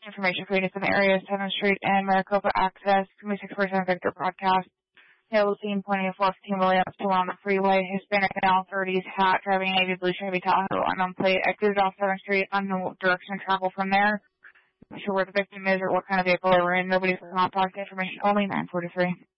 information for you in some areas, 7th Street and Maricopa Access, 2647 Victor Broadcast. Hail scene pointing at 415 Williams to on the freeway. Hispanic male, 30s, hat, driving a navy blue Chevy Tahoe, unknown plate, exited off 7th Street, unknown direction of travel from there. Not sure where the victim is or what kind of vehicle they were in. Nobody's contact information only, 943.